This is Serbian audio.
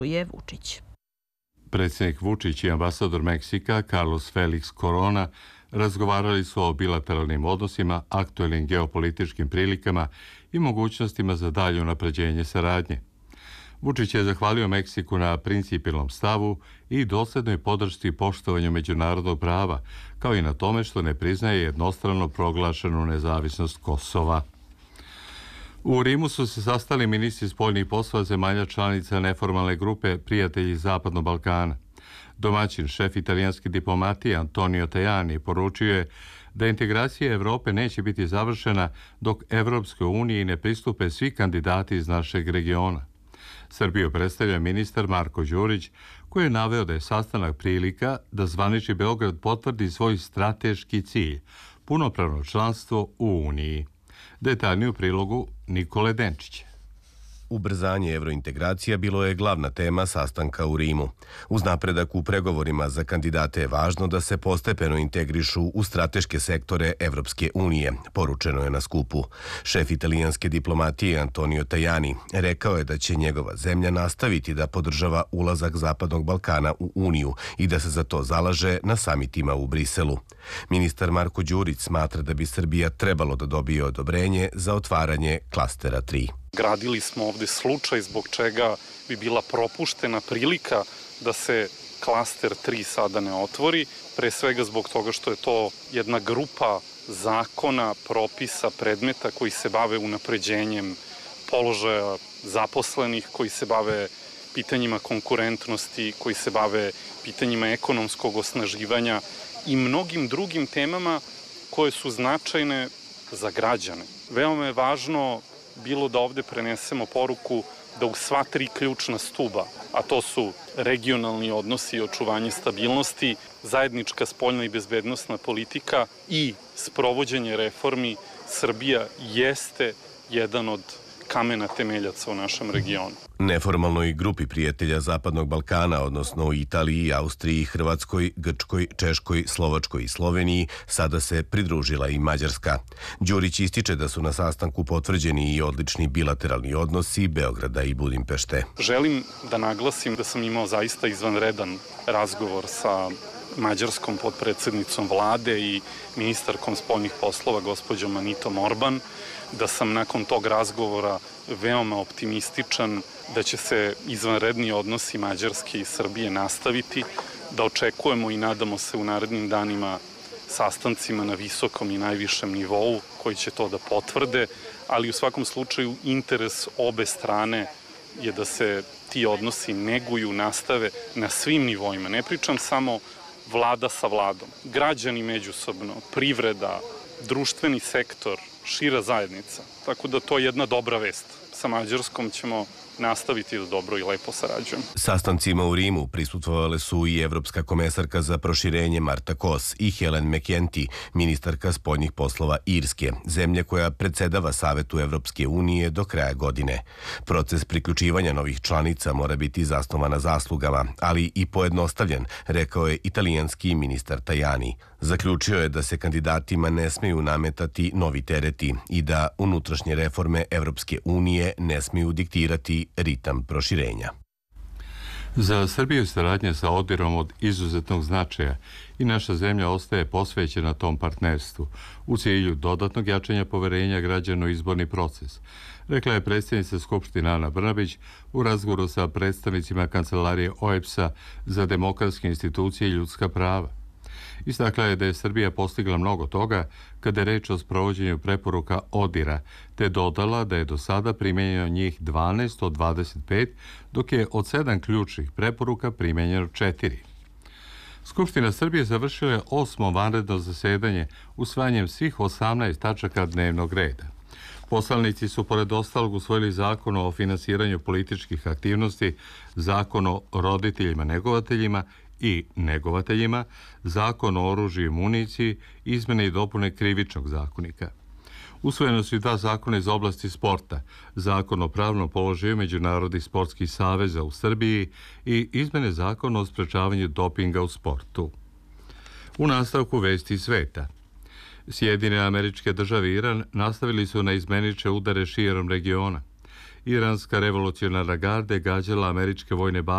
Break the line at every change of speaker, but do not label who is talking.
je Vučić.
Predsjednik Vučić i ambasador Meksika Carlos Felix Corona razgovarali su o bilateralnim odnosima, aktuelnim geopolitičkim prilikama i mogućnostima za dalje unapređenje saradnje. Vučić je zahvalio Meksiku na principijelnom stavu i doslednoj podršci i poštovanju međunarodnog prava, kao i na tome što ne priznaje jednostrano proglašenu nezavisnost Kosova. U Rimu su se sastali ministri spoljnih poslova zemalja članica neformalne grupe Prijatelji Zapadnog Balkana. Domaćin, šef italijanske diplomatije Antonio Tajani poručio je da integracija Evrope neće biti završena dok Evropskoj uniji ne pristupe svi kandidati iz našeg regiona. Srbiju predstavlja ministar Marko Đurić, koji je naveo da je sastanak prilika da zvanični Beograd potvrdi svoj strateški cilj, punopravno članstvo u Uniji. Detaljnije u prilogu Nikole Denčića.
Ubrzanje evrointegracija bilo je glavna tema sastanka u Rimu. Uz napredak u pregovorima za kandidate je važno da se postepeno integrišu u strateške sektore Evropske unije, poručeno je na skupu. Šef italijanske diplomatije Antonio Tajani rekao je da će njegova zemlja nastaviti da podržava ulazak Zapadnog Balkana u Uniju i da se za to zalaže na samitima u Briselu. Ministar Marko Đurić smatra da bi Srbija trebalo da dobije odobrenje za otvaranje klastera 3.
Gradili smo ovde slučaj zbog čega bi bila propuštena prilika da se klaster 3 sada ne otvori, pre svega zbog toga što je to jedna grupa zakona, propisa, predmeta koji se bave unapređenjem položaja zaposlenih, koji se bave pitanjima konkurentnosti, koji se bave pitanjima ekonomskog osnaživanja i mnogim drugim temama koje su značajne za građane. Veoma je važno bilo da ovde prenesemo poruku da u sva 3 ključna stuba, a to su regionalni odnosi i očuvanje stabilnosti, zajednička spoljna i bezbednosna politika i sprovođenje reformi, Srbija jeste jedan od kamena temeljaca u našem regionu.
Neformalnoj grupi prijatelja Zapadnog Balkana, odnosno u Italiji, Austriji, Hrvatskoj, Grčkoj, Češkoj, Slovačkoj i Sloveniji, sada se pridružila i Mađarska. Đurić ističe da su na sastanku potvrđeni i odlični bilateralni odnosi Beograda i Budimpešte.
Želim da naglasim da sam imao zaista izvanredan razgovor sa mađarskom potpredsednicom vlade i ministarkom spoljnih poslova gospođom Anitom Orban, da sam nakon tog razgovora veoma optimističan da će se izvanredni odnosi Mađarske i Srbije nastaviti, da očekujemo i nadamo se u narednim danima sastancima na visokom i najvišem nivou koji će to da potvrde, ali u svakom slučaju interes obe strane je da se ti odnosi neguju, nastave na svim nivoima. Ne pričam samo vlada sa vladom, građani međusobno, privreda, društveni sektor, šira zajednica. Tako da to je jedna dobra vest. Sa Mađarskom ćemo nastaviti da dobro i lepo sarađujemo.
Sastancima u Rimu prisustvovale su i evropska komesarka za proširenje Marta Kos i Helen McEntee, ministarka spoljnih poslova Irske, zemlje koja predsedava Savetu Evropske unije do kraja godine. Proces priključivanja novih članica mora biti zasnovan na zaslugama, ali i pojednostavljen, rekao je italijanski ministar Tajani. Zaključio je da se kandidatima ne smeju nametati novi tereti i da unutrašnje reforme Evropske unije ne smeju diktirati ritam proširenja.
Za Srbiju saradnja sa ODIR-om od izuzetnog značaja i naša zemlja ostaje posvećena tom partnerstvu u cilju dodatnog jačanja poverenja građana u izborni proces, rekla je predsjednica Skupštine Ana Brnabić u razgovoru sa predstavnicima Kancelarije OEBS-a za demokratske institucije i ljudska prava. Istakla je da je Srbija postigla mnogo toga kada je reč o sprovođenju preporuka ODIR-a, te dodala da je do sada primenjeno njih 12 od 25, dok je od 7 ključnih preporuka primenjeno 4. Skupština Srbije završila je 8. vanredno zasedanje usvajanjem svih 18 tačaka dnevnog reda. Poslanici su pored ostalog usvojili zakon o finansiranju političkih aktivnosti, zakon o roditeljima negovateljima i negovateljima, zakon o oružju i municiji, izmene i dopune krivičnog zakonika. Usvojeno su i 2 zakona iz oblasti sporta, zakon o pravnom položaju Međunarodnih sportskih saveza u Srbiji i izmene zakona o sprečavanju dopinga u sportu. U nastavku vesti sveta. Sjedinjene Američke Države i Iran nastavili su na izmenične udare širom regiona. Iranska revolucionarna garda je gađala američke vojne baze